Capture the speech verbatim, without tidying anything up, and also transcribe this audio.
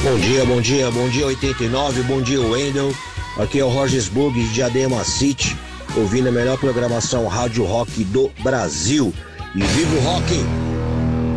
Bom dia, bom dia, bom dia oitenta e nove, bom dia Wendel. Aqui é o Rogersburg de Diadema City, ouvindo a melhor programação rádio rock do Brasil. E viva o rock!